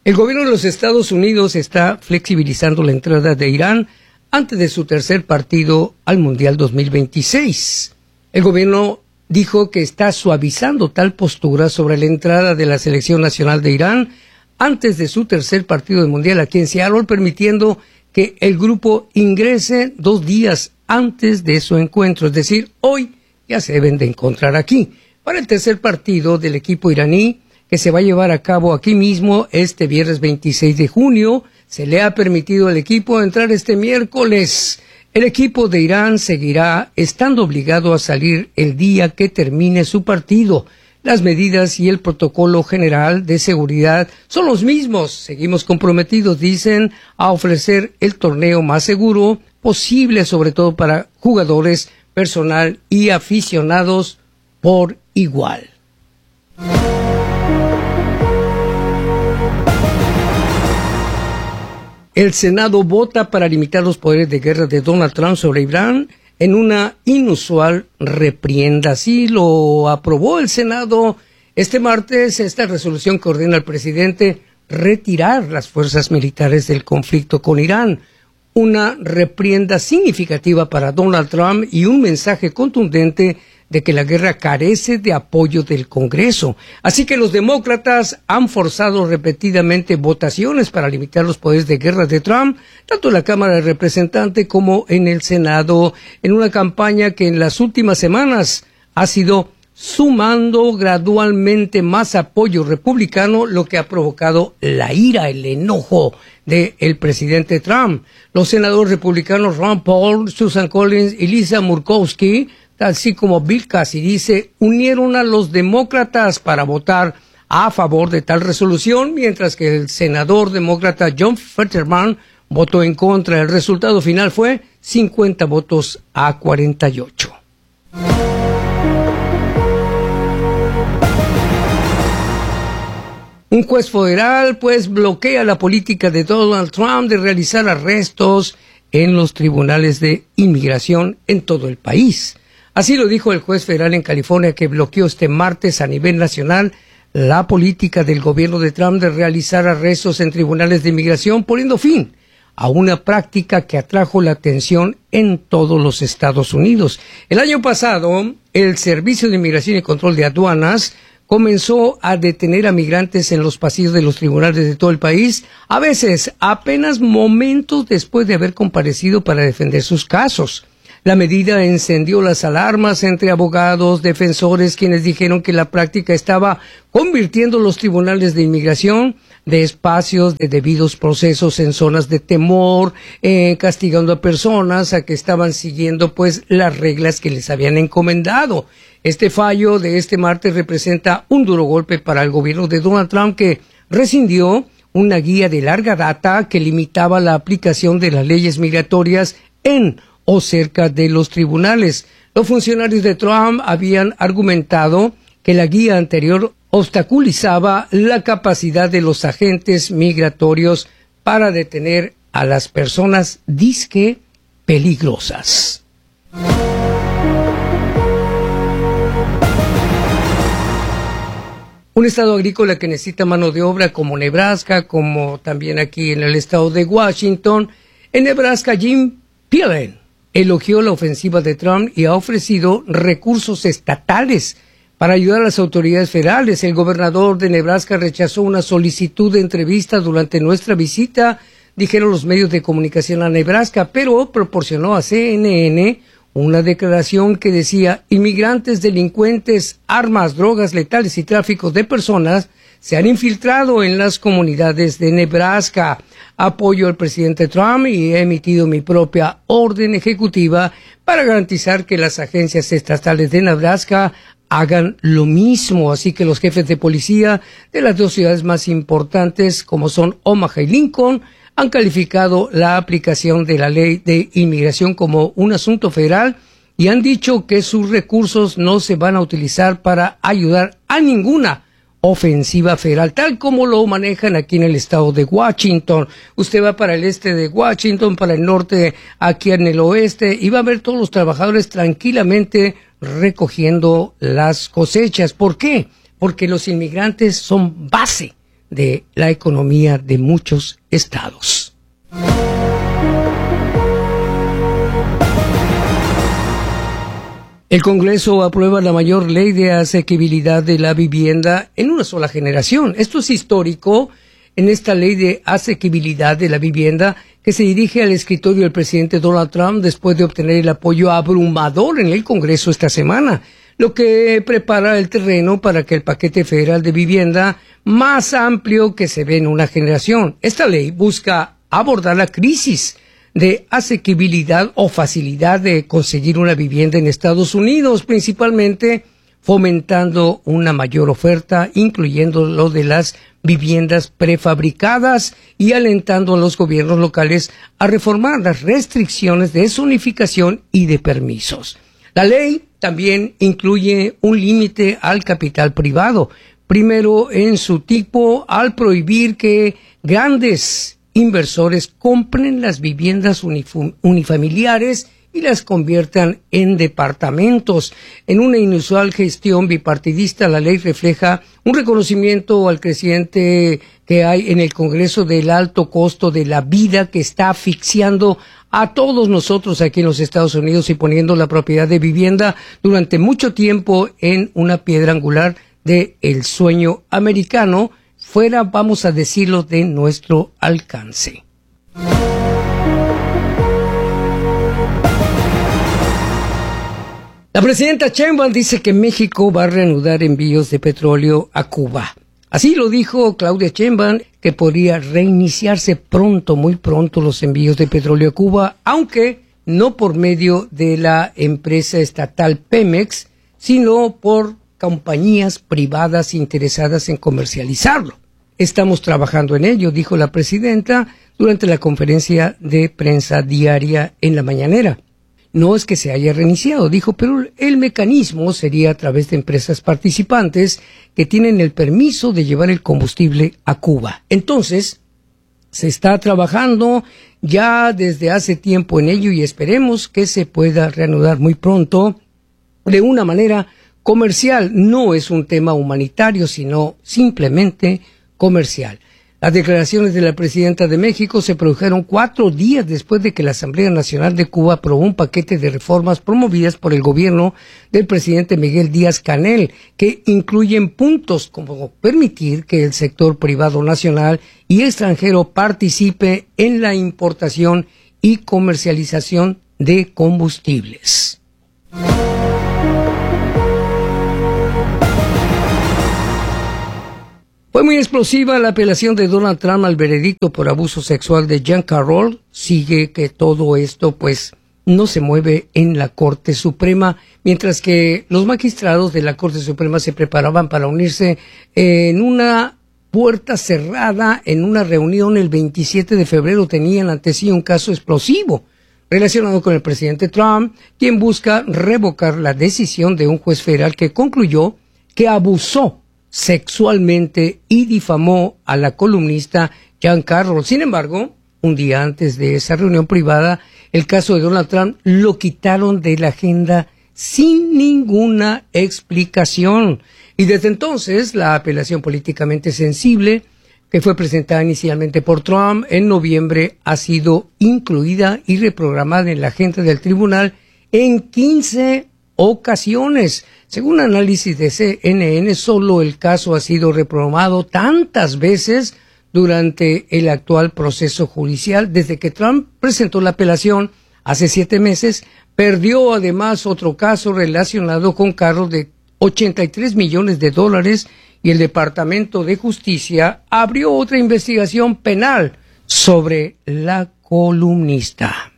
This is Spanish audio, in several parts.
El gobierno de los Estados Unidos está flexibilizando la entrada de Irán antes de su tercer partido al Mundial 2026. El gobierno dijo que está suavizando tal postura sobre la entrada de la selección nacional de Irán antes de su tercer partido del Mundial aquí en Seattle, permitiendo que el grupo ingrese 2 días antes de su encuentro, es decir, hoy ya se deben de encontrar aquí. Para el tercer partido del equipo iraní, que se va a llevar a cabo aquí mismo este viernes 26 de junio, se le ha permitido al equipo entrar este miércoles. El equipo de Irán seguirá estando obligado a salir el día que termine su partido. Las medidas y el protocolo general de seguridad son los mismos. Seguimos comprometidos, dicen, a ofrecer el torneo más seguro posible, sobre todo para jugadores, personal y aficionados por igual. El Senado vota para limitar los poderes de guerra de Donald Trump sobre Irán en una inusual reprienda. Así lo aprobó el Senado este martes, esta resolución que ordena al presidente retirar las fuerzas militares del conflicto con Irán. Una reprienda significativa para Donald Trump y un mensaje contundente de que la guerra carece de apoyo del Congreso. Así que los demócratas han forzado repetidamente votaciones para limitar los poderes de guerra de Trump, tanto en la Cámara de Representantes como en el Senado, en una campaña que en las últimas semanas ha sido sumando gradualmente más apoyo republicano, lo que ha provocado la ira, el enojo del presidente Trump. Los senadores republicanos Ron Paul, Susan Collins y Lisa Murkowski, así como Bill Cassidy, se unieron a los demócratas para votar a favor de tal resolución, mientras que el senador demócrata John Fetterman votó en contra. El resultado final fue 50 votos a 48. Un juez federal, bloquea la política de Donald Trump de realizar arrestos en los tribunales de inmigración en todo el país. Así lo dijo el juez federal en California, que bloqueó este martes a nivel nacional la política del gobierno de Trump de realizar arrestos en tribunales de inmigración, poniendo fin a una práctica que atrajo la atención en todos los Estados Unidos. El año pasado, el Servicio de Inmigración y Control de Aduanas comenzó a detener a migrantes en los pasillos de los tribunales de todo el país, a veces apenas momentos después de haber comparecido para defender sus casos. La medida encendió las alarmas entre abogados, defensores, quienes dijeron que la práctica estaba convirtiendo los tribunales de inmigración de espacios de debidos procesos en zonas de temor, castigando a personas a que estaban siguiendo las reglas que les habían encomendado. Este fallo de este martes representa un duro golpe para el gobierno de Donald Trump, que rescindió una guía de larga data que limitaba la aplicación de las leyes migratorias en o cerca de los tribunales. Los funcionarios de Trump habían argumentado que la guía anterior obstaculizaba la capacidad de los agentes migratorios para detener a las personas disque peligrosas. Un estado agrícola que necesita mano de obra como Nebraska, como también aquí en el estado de Washington. En Nebraska, Jim Pillen elogió la ofensiva de Trump y ha ofrecido recursos estatales para ayudar a las autoridades federales. El gobernador de Nebraska rechazó una solicitud de entrevista durante nuestra visita, dijeron los medios de comunicación a Nebraska, pero proporcionó a CNN una declaración que decía: inmigrantes, delincuentes, armas, drogas letales y tráfico de personas se han infiltrado en las comunidades de Nebraska. Apoyo al presidente Trump y he emitido mi propia orden ejecutiva para garantizar que las agencias estatales de Nebraska hagan lo mismo. Así que los jefes de policía de las 2 ciudades más importantes, como son Omaha y Lincoln, han calificado la aplicación de la ley de inmigración como un asunto federal y han dicho que sus recursos no se van a utilizar para ayudar a ninguna ofensiva federal, tal como lo manejan aquí en el estado de Washington. Usted va para el este de Washington, para el norte, aquí en el oeste, y va a ver todos los trabajadores tranquilamente recogiendo las cosechas. ¿Por qué? Porque los inmigrantes son base de la economía de muchos estados. El Congreso aprueba la mayor ley de asequibilidad de la vivienda en una sola generación. Esto es histórico en esta ley de asequibilidad de la vivienda que se dirige al escritorio del presidente Donald Trump después de obtener el apoyo abrumador en el Congreso esta semana, lo que prepara el terreno para que el paquete federal de vivienda más amplio que se ve en una generación. Esta ley busca abordar la crisis de asequibilidad o facilidad de conseguir una vivienda en Estados Unidos, principalmente fomentando una mayor oferta, incluyendo lo de las viviendas prefabricadas y alentando a los gobiernos locales a reformar las restricciones de zonificación y de permisos. La ley también incluye un límite al capital privado, primero en su tipo, al prohibir que grandes inversores compren las viviendas unifamiliares y las conviertan en departamentos. En una inusual gestión bipartidista, la ley refleja un reconocimiento al creciente que hay en el Congreso del alto costo de la vida que está asfixiando a todos nosotros aquí en los Estados Unidos y poniendo la propiedad de vivienda durante mucho tiempo en una piedra angular del sueño americano, fuera, vamos a decirlo, de nuestro alcance. La presidenta Sheinbaum dice que México va a reanudar envíos de petróleo a Cuba. Así lo dijo Claudia Sheinbaum, que podría reiniciarse pronto, muy pronto, los envíos de petróleo a Cuba, aunque no por medio de la empresa estatal Pemex, sino por compañías privadas interesadas en comercializarlo. Estamos trabajando en ello, dijo la presidenta durante la conferencia de prensa diaria en la mañanera. No es que se haya reiniciado, dijo, pero el mecanismo sería a través de empresas participantes que tienen el permiso de llevar el combustible a Cuba. Entonces, se está trabajando ya desde hace tiempo en ello y esperemos que se pueda reanudar muy pronto de una manera comercial. No es un tema humanitario, sino simplemente comercial. Las declaraciones de la presidenta de México se produjeron 4 días después de que la Asamblea Nacional de Cuba aprobó un paquete de reformas promovidas por el gobierno del presidente Miguel Díaz-Canel, que incluyen puntos como permitir que el sector privado nacional y extranjero participe en la importación y comercialización de combustibles. Fue muy explosiva la apelación de Donald Trump al veredicto por abuso sexual de Jean Carroll. Sigue que todo esto pues no se mueve en la Corte Suprema, mientras que los magistrados de la Corte Suprema se preparaban para unirse en una puerta cerrada en una reunión el 27 de febrero. Tenían ante sí un caso explosivo relacionado con el presidente Trump, quien busca revocar la decisión de un juez federal que concluyó que abusó sexualmente y difamó a la columnista Jean Carroll. Sin embargo, un día antes de esa reunión privada, el caso de Donald Trump lo quitaron de la agenda sin ninguna explicación. Y desde entonces, la apelación políticamente sensible, que fue presentada inicialmente por Trump en noviembre, ha sido incluida y reprogramada en la agenda del tribunal en 15 ocasiones. Según análisis de CNN, solo el caso ha sido reprogramado tantas veces durante el actual proceso judicial. Desde que Trump presentó la apelación hace 7 meses, perdió además otro caso relacionado con cargos de $83 millones y el Departamento de Justicia abrió otra investigación penal sobre la columnista.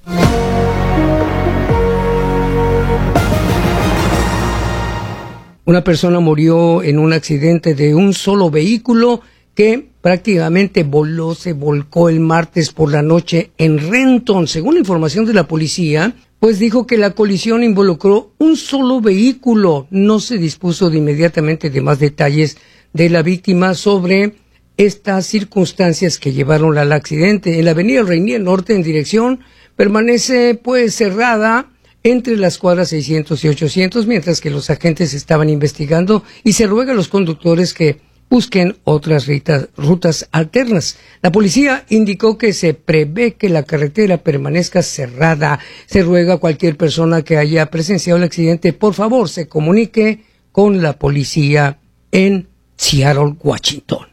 Una persona murió en un accidente de un solo vehículo que prácticamente se volcó el martes por la noche en Renton. Según la información de la policía, pues dijo que la colisión involucró un solo vehículo. No se dispuso de inmediatamente de más detalles de la víctima sobre estas circunstancias que llevaron al accidente. En la avenida Rainier Norte en dirección permanece pues cerrada entre las cuadras 600 y 800, mientras que los agentes estaban investigando y se ruega a los conductores que busquen otras rutas alternas. La policía indicó que se prevé que la carretera permanezca cerrada. Se ruega a cualquier persona que haya presenciado el accidente, por favor, se comunique con la policía en Seattle, Washington.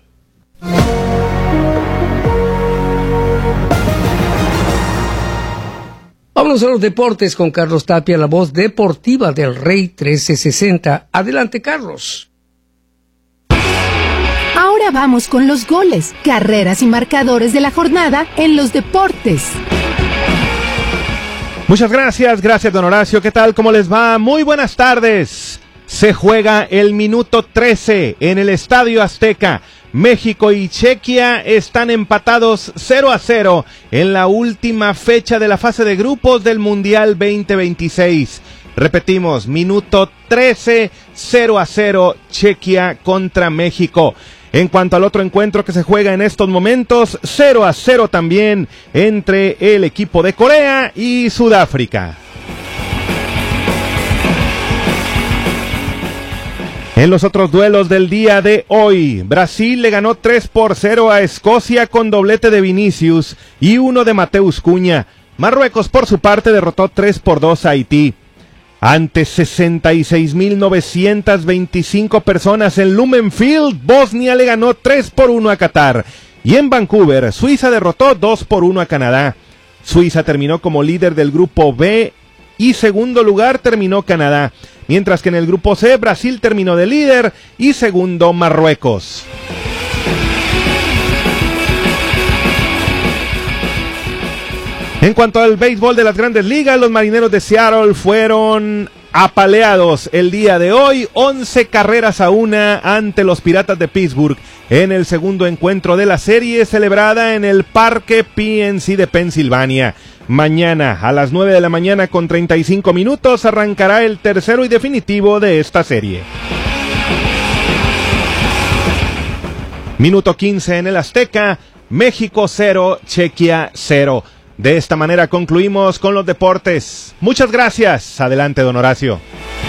Vámonos a los deportes con Carlos Tapia, la voz deportiva del Rey 1360. Adelante, Carlos. Ahora vamos con los goles, carreras y marcadores de la jornada en los deportes. Muchas gracias don Horacio. ¿Qué tal? ¿Cómo les va? Muy buenas tardes. Se juega el minuto 13 en el Estadio Azteca. México y Chequia están empatados 0-0 en la última fecha de la fase de grupos del Mundial 2026. Repetimos, minuto 13, 0-0, Chequia contra México. En cuanto al otro encuentro que se juega en estos momentos, 0-0 también entre el equipo de Corea y Sudáfrica. En los otros duelos del día de hoy, Brasil le ganó 3-0 a Escocia con doblete de Vinicius y uno de Mateus Cunha. Marruecos, por su parte, derrotó 3-2 a Haití. Ante 66,925 personas en Lumen Field, Bosnia le ganó 3-1 a Qatar. Y en Vancouver, Suiza derrotó 2-1 a Canadá. Suiza terminó como líder del grupo B y segundo lugar terminó Canadá. Mientras que en el grupo C, Brasil terminó de líder y segundo Marruecos. En cuanto al béisbol de las Grandes Ligas, los Marineros de Seattle fueron apaleados el día de hoy, 11 carreras a 1 ante los Piratas de Pittsburgh en el segundo encuentro de la serie celebrada en el Parque PNC de Pensilvania. Mañana a las 9 de la mañana con 35 minutos arrancará el tercero y definitivo de esta serie. Minuto 15 en el Azteca, México 0, Chequia 0. De esta manera concluimos con los deportes. Muchas gracias. Adelante, don Horacio.